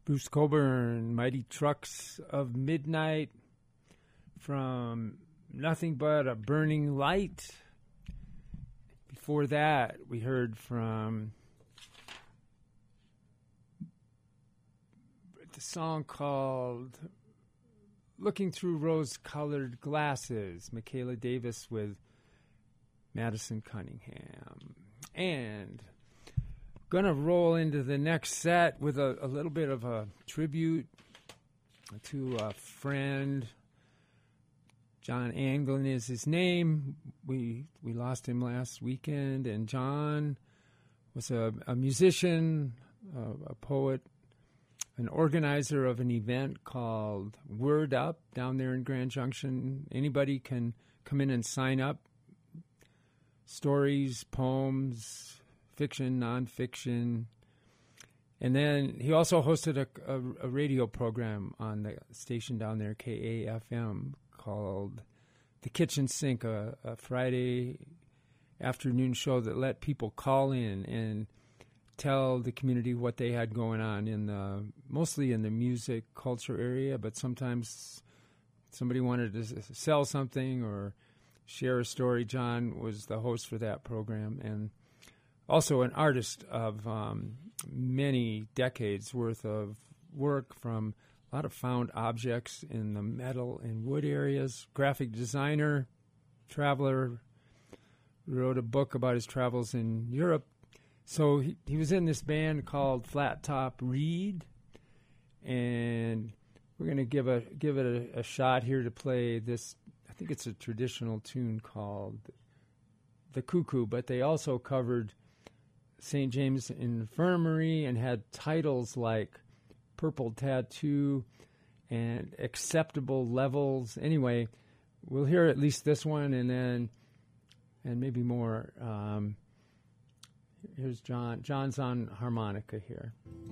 Bruce Coburn, Mighty Trucks of Midnight, from Nothing But a Burning Light. Before that, we heard from the song called Looking Through Rose-Colored Glasses, Michaela Davis with Madison Cunningham. And going to roll into the next set with a little bit of a tribute to a friend. John Anglin is his name. We lost him last weekend, and John was a musician, a poet, an organizer of an event called Word Up down there in Grand Junction. Anybody can come in and sign up. Stories, poems, fiction, nonfiction. And then he also hosted a radio program on the station down there, KAFM, called The Kitchen Sink, a Friday afternoon show that let people call in and tell the community what they had going on mostly in the music culture area, but sometimes somebody wanted to sell something or share a story. John was the host for that program, and also an artist of many decades worth of work, from a lot of found objects in the metal and wood areas. Graphic designer, traveler, wrote a book about his travels in Europe. So he was in this band called Flat Top Reed, and we're going to give it a shot here to play this. I think it's a traditional tune called The Cuckoo, but they also covered St. James Infirmary and had titles like Purple Tattoo and Acceptable Levels. Anyway, we'll hear at least this one and maybe more. Here's John. John's on harmonica here.